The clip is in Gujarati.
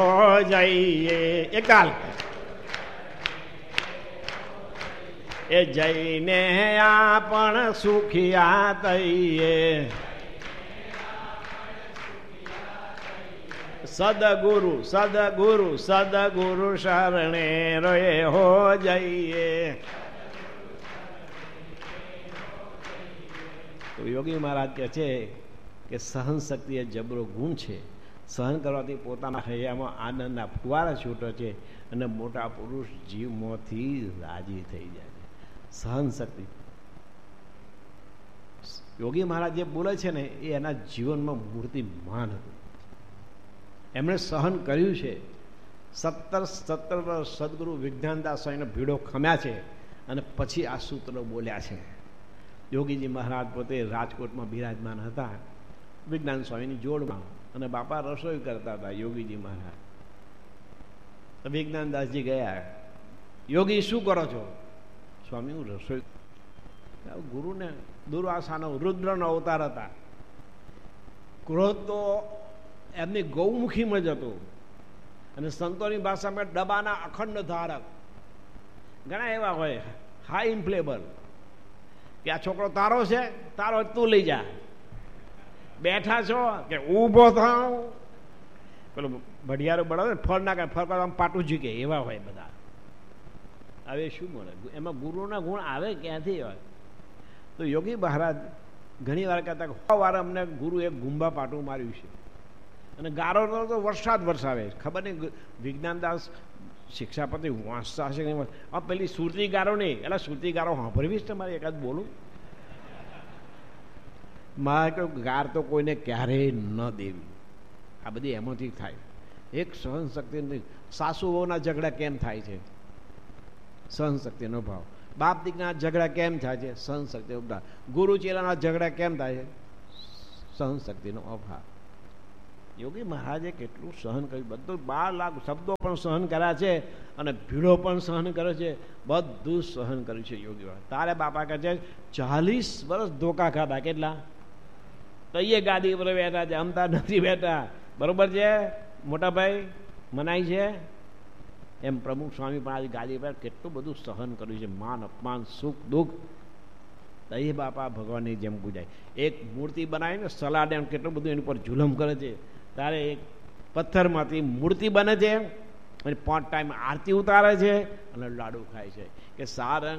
જઈએ એકાલ એ જઈને આપણ સુખિયા થઈએ. સદગુરુ સદગુરુ સદગુરુ શરણે રોએ હો જઈએ. તો યોગી મહારાજ કહે છે કે સહન શક્તિ એ જબરો ગુણ છે. સહન કરવાથી પોતાના હૈયામાં આનંદના ફુવારા છૂટે છે અને મોટા પુરુષ જીવમાંથી રાજી થઈ જાય છે. સહન શક્તિ યોગી મહારાજ જે બોલે છે ને એ એના જીવનમાં મૂર્તિમાન હતું. એમણે સહન કર્યું છે. 17 વર્ષ સદગુરુ વિજ્ઞાનદાસ સ્વામીને ભીડો ખમ્યા છે અને પછી આ સૂત્રો બોલ્યા છે. યોગીજી મહારાજ પોતે રાજકોટમાં બિરાજમાન હતા વિજ્ઞાન સ્વામીની જોડમાં, અને બાપા રસોઈ કરતા હતા. યોગીજી મહારાજ વિજ્ઞાનદાસજી ગયા, યોગી શું કરો છો? સ્વામી હું રસોઈ. ગુરુને દુર્વાસાનો રુદ્રનો અવતાર હતા. ક્રોધ તો એમની ગૌમુખીમાં જ હતો અને સંતોની ભાષામાં ડબાના અખંડ ધારક. ઘણા એવા હોય હાઈ ઇન્ફ્લેબલ કે આ છોકરો તારો છે, તારો તું લઈ જા. બેઠા છો કે ઊભો થાવ, પેલું ભડિયારો બળાવે ફળ ના ફળ આમ પાટું ઝીકે એવા હોય બધા. હવે શું મળે એમાં? ગુરુના ગુણ આવે ક્યાંથી હોય? તો યોગી મહારાજ ઘણી વાર કહેતા કે 100 વાર અમને ગુરુએ ગુંબા પાટું માર્યું છે અને ગારો તો વરસાદ વરસાવે. ખબર નહીં વિજ્ઞાનદાસ શિક્ષાપતિ વાંચતા હશે કે આ પેલી સુરતી ગારો નહીં, એટલે સુરતી ગારો સાંભળવી જ તમારે એકાદ બોલું. મારે કહ્યું ગાર તો કોઈને ક્યારેય ન દેવી. આ બધી એમાંથી થાય. એક સહનશક્તિ નથી. સાસુ વહુના ઝઘડા કેમ થાય છે? સહનશક્તિનો ભાવ. બાપ દીકરાના ઝઘડા કેમ થાય છે? સહનશક્તિનો ભાવ. ગુરુ ચેલાના ઝઘડા કેમ થાય છે? સહનશક્તિનો અભાવ. યોગી મહારાજે કેટલું સહન કર્યું. બધું 12 લાખ શબ્દો પણ સહન કર્યા છે અને ભીડો પણ સહન કરે છે. બધું સહન કર્યું છે યોગી મહારાજ. તારે બાપા કહે છે 40 વર્ષ ધોકા ખાધા. કેટલા? તો એ ગાદી પર બેઠા છે, અમતા નથી બેઠા. બરોબર છે મોટા ભાઈ? મનાય છે એમ. પ્રમુખ સ્વામી પણ આજે ગાદી પર કેટલું બધું સહન કર્યું છે. માન અપમાન સુખ દુઃખ એ બાપા ભગવાનની જેમ પૂજાય. એક મૂર્તિ બનાવીને સલાડે કેટલું બધું એની પર જુલમ કરે છે. તારે એક પથ્થરમાંથી મૂર્તિ બને છે અને 5 ટાઈમ આરતી ઉતારે છે અને લાડુ ખાય છે કે સારંગ